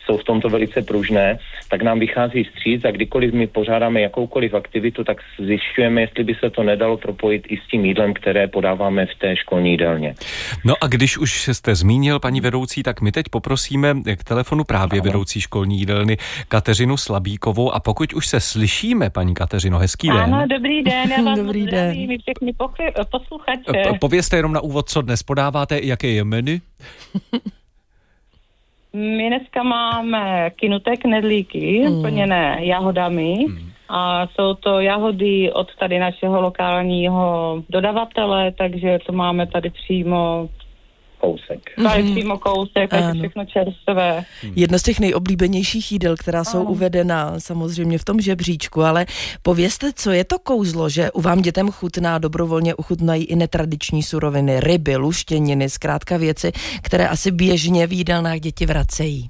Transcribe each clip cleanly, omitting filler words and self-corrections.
jsou v tomto velice pružné, tak nám vychází vstříc a kdykoliv my pořádáme jakoukoliv aktivitu, tak zjišťujeme, jestli by se to nedalo propojit i s tím jídlem, které podáváme v té školní jídelně. No a když už jste zmínil, paní vedoucí, tak my teď poprosíme k telefonu právě vedoucí školní jídelny Kateřinu Slabíkovou a pokud už se slyšíme, paní Kateřino, hezký den. Ano, dobrý den, já vás Dobrý zdravím, i všechny posluchače. Povězte jenom na úvod, co dnes podáváte, jaké je menu? My dneska máme kynuté knedlíky, plněné jahodami a jsou to jahody od tady našeho lokálního dodavatele, takže to máme tady přímo Kousek. přímo kousek, takže všechno čerstvé. Jedno z těch nejoblíbenějších jídel, která jsou uvedena samozřejmě v tom žebříčku, ale povězte, co je to kouzlo, že u vám dětem chutná, dobrovolně uchutnají i netradiční suroviny, ryby, luštěniny, zkrátka věci, které asi běžně v jídelnách děti vracejí.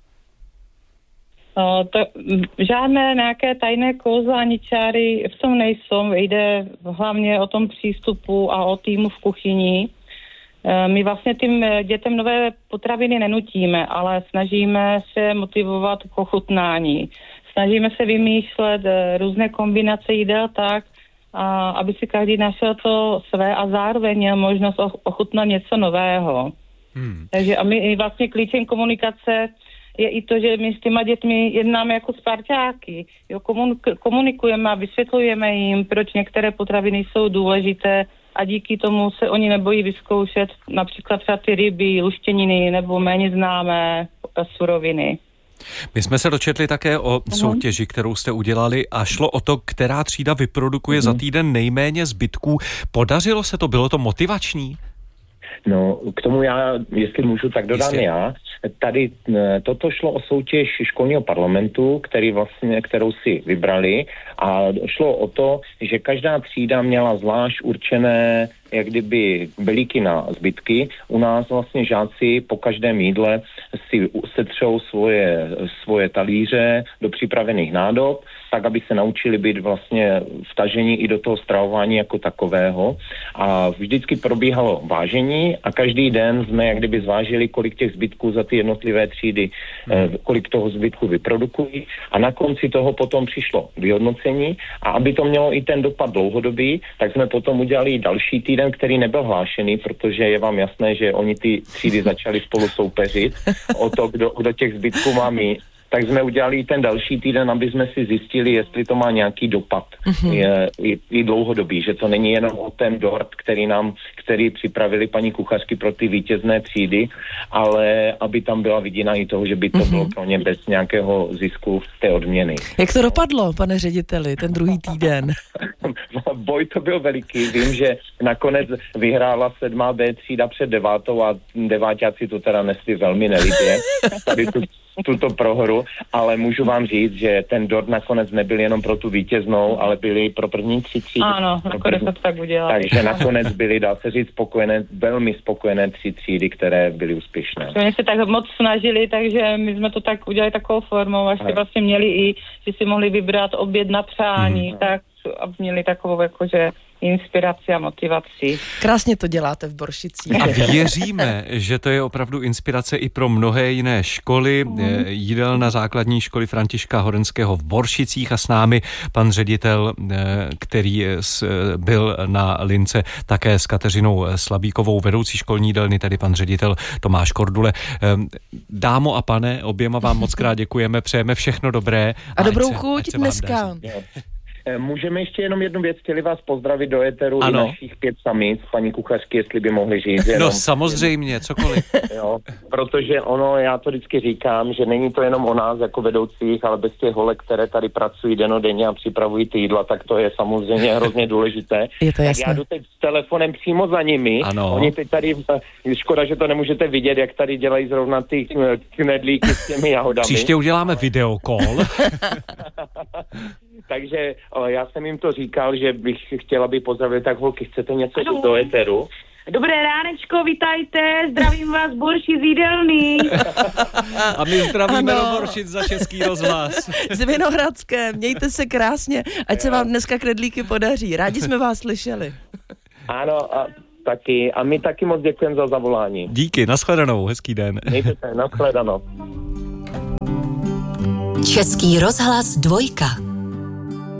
Žádné nějaké tajné kouzla ani čáry v tom nejsou, jde hlavně o tom přístupu a o týmu v kuchyni. My vlastně tím dětem nové potraviny nenutíme, ale snažíme se motivovat k ochutnání. Snažíme se vymýšlet různé kombinace jídel tak, aby si každý našel to své a zároveň měl možnost ochutnat něco nového. Takže a my vlastně klíčem komunikace je i to, že my s těma dětmi jednáme jako sparťáky. Komunikujeme a vysvětlujeme jim, proč některé potraviny jsou důležité a díky tomu se oni nebojí vyzkoušet například třeba ty ryby, luštěniny nebo méně známé suroviny. My jsme se dočetli také o soutěži, kterou jste udělali a šlo o to, která třída vyprodukuje za týden nejméně zbytků. Podařilo se to? Bylo to motivační? No, k tomu já, jestli můžu, tak dodám já. Tady toto šlo o soutěž školního parlamentu, kterou si vybrali a šlo o to, že každá třída měla zvlášť určené jak kdyby belíky na zbytky. U nás vlastně žáci po každém jídle si setřou svoje talíře do připravených nádob, tak, aby se naučili být vlastně vtažení i do toho stravování jako takového. A vždycky probíhalo vážení a každý den jsme jak kdyby zvážili, kolik těch zbytků za ty jednotlivé třídy, kolik toho zbytku vyprodukují. A na konci toho potom přišlo vyhodnocení a aby to mělo i ten dopad dlouhodobý, tak jsme potom udělali další týden, který nebyl hlášený, protože je vám jasné, že oni ty třídy začali spolu soupeřit o to, kdo těch zbytků má mít. Tak jsme udělali ten další týden, aby jsme si zjistili, jestli to má nějaký dopad i dlouhodobý, že to není jenom o ten dort, který připravili paní kuchařky pro ty vítězné třídy, ale aby tam byla vidina i toho, že by to bylo pro ně bez nějakého zisku té odměny. Jak to dopadlo, pane řediteli, ten druhý týden? Boj to byl veliký. Vím, že nakonec vyhrála 7B třída před 9. a deváťáci to teda nesli velmi nelibě. Tady tuto prohru, ale můžu vám říct, že ten dort nakonec nebyl jenom pro tu vítěznou, ale byli pro první 3 třídy. Ano, nakonec to tak udělali. Takže nakonec byly, dá se říct, velmi spokojené 3 třídy, které byly úspěšné. Oni se tak moc snažili, takže my jsme to tak udělali takovou formou, až si vlastně měli i, že si mohli vybrat oběd na přání, tak aby měli takovou jakože inspiraci a motivaci. Krásně to děláte v Boršicích. A věříme, že to je opravdu inspirace i pro mnohé jiné školy. Jídelna základní školy Františka Horenského v Boršicích a s námi pan ředitel, který byl na lince také s Kateřinou Slabíkovou, vedoucí školní jídelny, tedy pan ředitel Tomáš Kordule. Dámo a pane, oběma vám moc krát děkujeme, přejeme všechno dobré. A dobrou chuť dneska. Můžeme ještě jenom jednu věc, chtěli vás pozdravit do éteru i našich 5 samic, paní kuchařky, jestli by mohli říct. No samozřejmě, cokoliv. Jo, protože já to vždycky říkám, že není to jenom o nás jako vedoucích, ale bez těch holek, které tady pracují dennodenně a připravují ty jídla, tak to je samozřejmě hrozně důležité. Je to jasné. Já jdu teď s telefonem přímo za nimi. Ano. Oni teď tady, škoda, že to nemůžete vidět, jak tady dělají zrovna ty knedlíky s těmi jahodami. Příště uděláme videokol. Takže já jsem jim to říkal, že bych chtěla, aby pozdravili, tak holky, chcete něco do éteru? Dobré ránečko, vitajte, zdravím vás Boršic jídelný. A my zdravíme do Boršic za Český rozhlas. Z Vinohradské, mějte se krásně, ať se vám dneska knedlíky podaří. Rádi jsme vás slyšeli. Ano, taky. A my taky moc děkujeme za zavolání. Díky, nashledanou, hezký den. Mějte se, nashledanou. Český rozhlas 2.